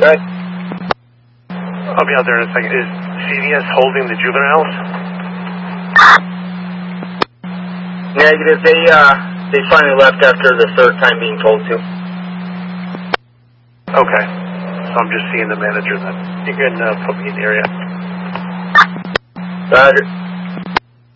Good. I'll be out there in a second. Is CVS holding the juveniles? Negative. They finally left after the third time being told to. Okay. So I'm just seeing the manager then. You can put me in the area. Roger.